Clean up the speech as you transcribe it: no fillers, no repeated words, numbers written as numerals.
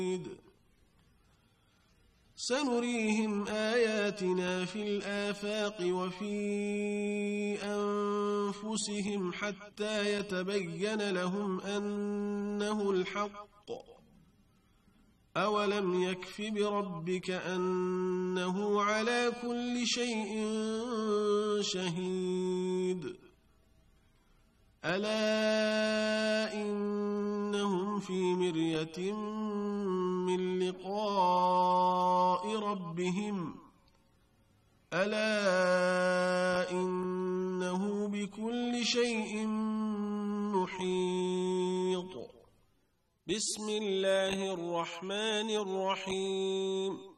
سنريهم آياتنا في الآفاق وفي أنفسهم حتى يتبين لهم أنه الحق أولم يكف بربك أنه على كل شيء شهيد ألا إنهم في مرية من لقاء ربهم ألا إنه بكل شيء محيط بسم الله الرحمن الرحيم